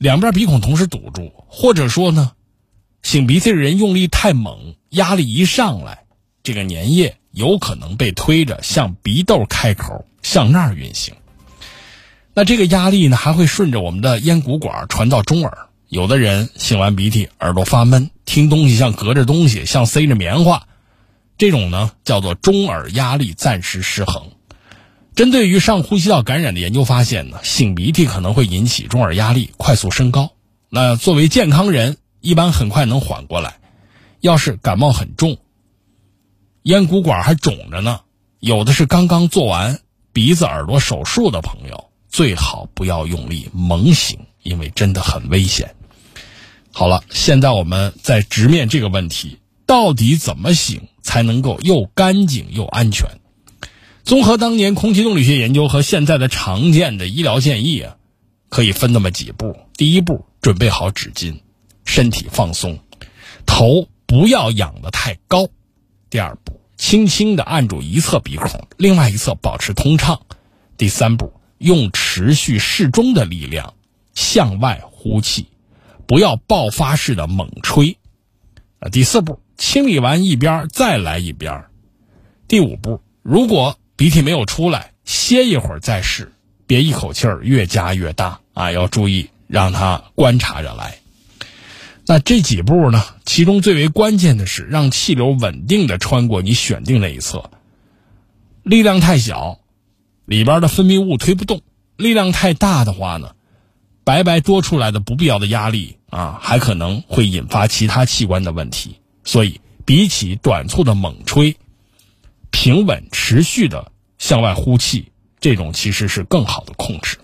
两边鼻孔同时堵住，或者说呢，擤鼻涕的人用力太猛，压力一上来，这个粘液有可能被推着向鼻窦开口向那儿运行。那这个压力呢，还会顺着我们的咽鼓管传到中耳。有的人擤完鼻涕耳朵发闷，听东西像隔着东西，像塞着棉花，这种呢叫做中耳压力暂时失衡。针对于上呼吸道感染的研究发现呢，擤鼻涕可能会引起中耳压力快速升高。那作为健康人，一般很快能缓过来。要是感冒很重，咽鼓管还肿着呢，有的是刚刚做完鼻子耳朵手术的朋友，最好不要用力猛擤，因为真的很危险。好了，现在我们再直面这个问题，到底怎么擤才能够又干净又安全？综合当年空气动力学研究和现在的常见的医疗建议啊，可以分那么几步。第一步，准备好纸巾，身体放松，头不要仰得太高。第二步，轻轻地按住一侧鼻孔，另外一侧保持通畅。第三步，用持续适中的力量向外呼气，不要爆发式的猛吹。第四步，清理完一边再来一边。第五步，如果鼻涕没有出来，歇一会儿再试，别一口气儿越加越大啊！要注意让它观察着来。那这几步呢，其中最为关键的是让气流稳定地穿过你选定那一侧。力量太小，里边的分泌物推不动；力量太大的话呢，白白多出来的不必要的压力啊，还可能会引发其他器官的问题。所以比起短促的猛吹，平稳持续的向外呼气，这种其实是更好的控制。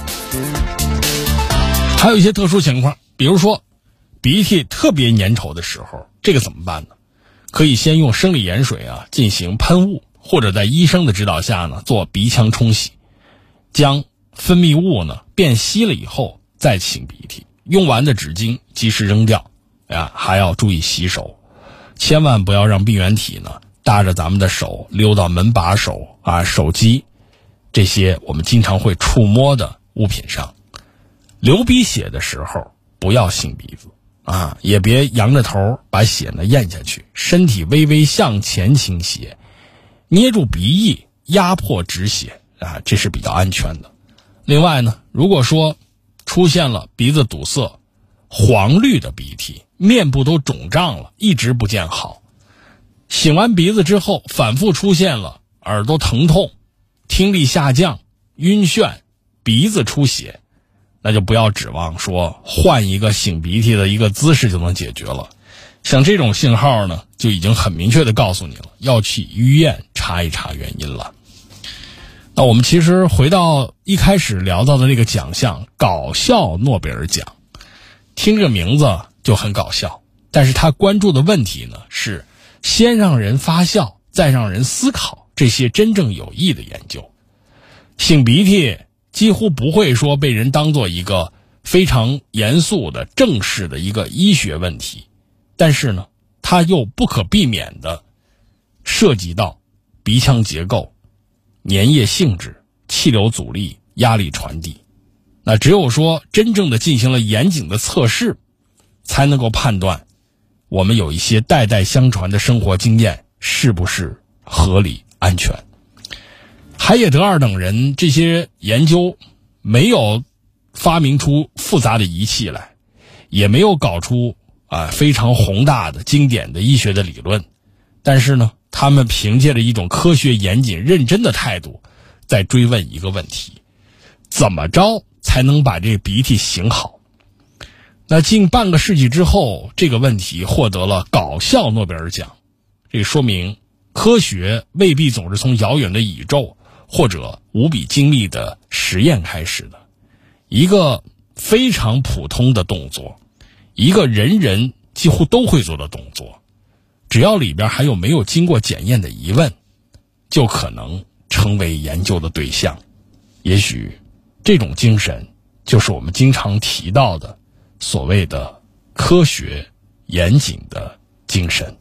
还有一些特殊情况，比如说鼻涕特别粘稠的时候，这个怎么办呢？可以先用生理盐水啊进行喷雾，或者在医生的指导下呢做鼻腔冲洗，将分泌物呢变稀了以后再擤鼻涕。用完的纸巾及时扔掉还要注意洗手，千万不要让病原体呢搭着咱们的手溜到门把手手机这些我们经常会触摸的物品上。流鼻血的时候不要擤鼻子也别仰着头把血呢咽下去，身体微微向前倾斜，捏住鼻翼压迫止血这是比较安全的。另外呢，如果说出现了鼻子堵塞、黄绿的鼻涕，面部都肿胀了，一直不见好，擤完鼻子之后反复出现了耳朵疼痛、听力下降、晕眩、鼻子出血，那就不要指望说换一个擤鼻涕的一个姿势就能解决了。像这种信号呢，就已经很明确的告诉你了，要去医院查一查原因了。那我们其实回到一开始聊到的那个奖项，搞笑诺贝尔奖，听这个名字就很搞笑，但是他关注的问题呢，是先让人发笑，再让人思考这些真正有益的研究。擤鼻涕几乎不会说被人当做一个非常严肃的正式的一个医学问题，但是呢，它又不可避免的涉及到鼻腔结构、粘液性质、气流阻力、压力传递。那只有说真正的进行了严谨的测试，才能够判断我们有一些代代相传的生活经验是不是合理安全。海耶德尔等人这些研究没有发明出复杂的仪器来，也没有搞出非常宏大的经典的医学的理论，但是呢，他们凭借着一种科学严谨认真的态度，在追问一个问题：怎么着才能把这鼻涕擤好？那近半个世纪之后，这个问题获得了搞笑诺贝尔奖。这说明科学未必总是从遥远的宇宙或者无比精密的实验开始的。一个非常普通的动作，一个人人几乎都会做的动作，只要里边还有没有经过检验的疑问，就可能成为研究的对象。也许这种精神就是我们经常提到的所谓的科学严谨的精神。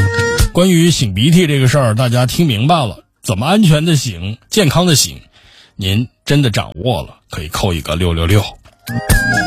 关于擤鼻涕这个事儿，大家听明白了，怎么安全的擤、健康的擤， 您真的掌握了，可以扣一个666。